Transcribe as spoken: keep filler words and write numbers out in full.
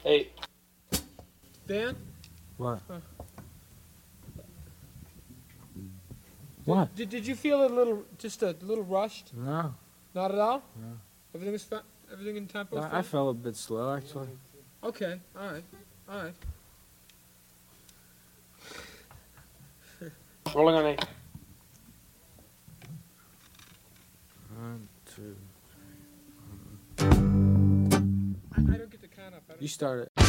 Eight. Dan? What? Huh. What? Did, did you feel a little, just a little rushed? No. Not at all? No. Everything was fine? Everything in tempo? was I, I fine? felt a bit slow, actually. Okay, all right, all right. Rolling on eight. One, two. I, I don't get the count up. I don't You started.